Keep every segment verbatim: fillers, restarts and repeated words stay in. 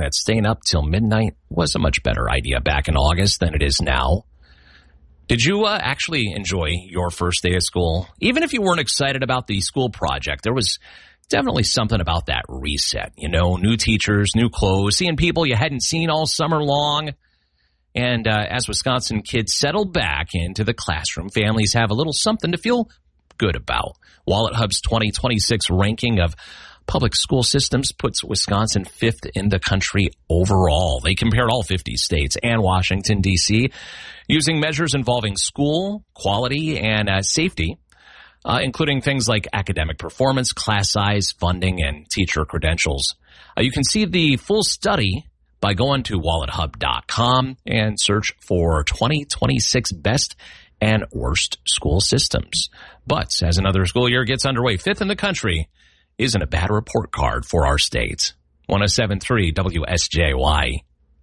that staying up till midnight was a much better idea back in August than it is now. Did you uh, actually enjoy your first day of school? Even if you weren't excited about the school project, there was definitely something about that reset. You know, new teachers, new clothes, seeing people you hadn't seen all summer long. And uh, as Wisconsin kids settle back into the classroom, families have a little something to feel good about. WalletHub's twenty twenty-six ranking of public school systems puts Wisconsin fifth in the country overall. They compared all fifty states and Washington, D C, using measures involving school, quality, and uh, safety, uh, including things like academic performance, class size, funding, and teacher credentials. Uh, you can see the full study by going to wallet hub dot com and search for twenty twenty-six best and worst school systems. But as another school year gets underway, fifth in the country isn't a bad report card for our state. one oh seven point three W S J Y.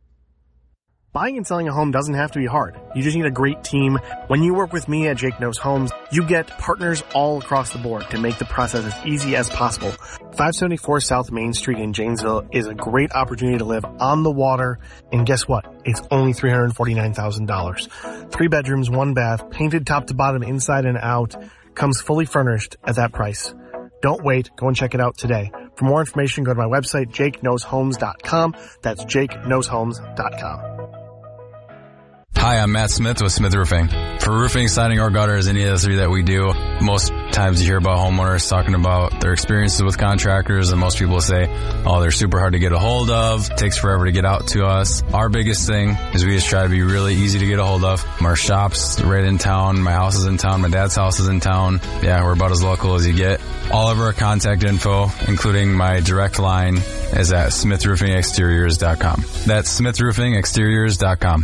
Buying and selling a home doesn't have to be hard. You just need a great team. When you work with me at Jake Knows Homes, you get partners all across the board to make the process as easy as possible. five seventy-four South Main Street in Janesville is a great opportunity to live on the water. And guess what? It's only three hundred forty-nine thousand dollars. Three bedrooms, one bath, painted top to bottom, inside and out. Comes fully furnished at that price. Don't wait. Go and check it out today. For more information, go to my website, jake knows homes dot com. That's jake knows homes dot com. Hi, I'm Matt Smith with Smith Roofing. For roofing, siding, or gutters, any of the three that we do, most times you hear about homeowners talking about their experiences with contractors, and most people say, oh, they're super hard to get a hold of, takes forever to get out to us. Our biggest thing is we just try to be really easy to get a hold of. Our shop's right in town, my house is in town, my dad's house is in town. Yeah, we're about as local as you get. All of our contact info, including my direct line, is at smith roofing exteriors dot com. That's smith roofing exteriors dot com.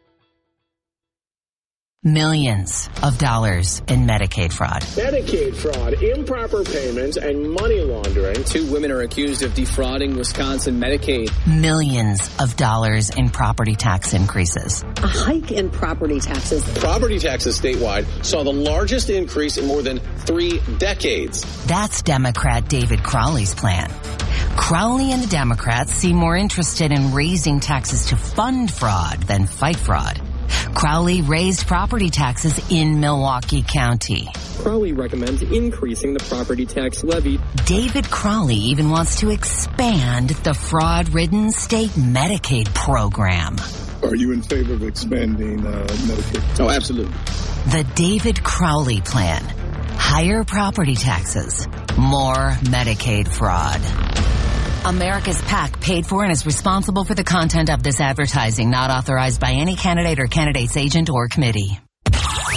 Millions of dollars in Medicaid fraud. Medicaid fraud, improper payments, and money laundering. Two women are accused of defrauding Wisconsin Medicaid. Millions of dollars in property tax increases. A hike in property taxes. Property taxes statewide saw the largest increase in more than three decades. That's Democrat David Crowley's plan. Crowley and the Democrats seem more interested in raising taxes to fund fraud than fight fraud. Crowley raised property taxes in Milwaukee County. Crowley recommends increasing the property tax levy. David Crowley even wants to expand the fraud-ridden state Medicaid program. Are you in favor of expanding uh, Medicaid? Oh, absolutely. The David Crowley plan. Higher property taxes. More Medicaid fraud. America's PAC paid for and is responsible for the content of this advertising, not authorized by any candidate or candidate's agent or committee.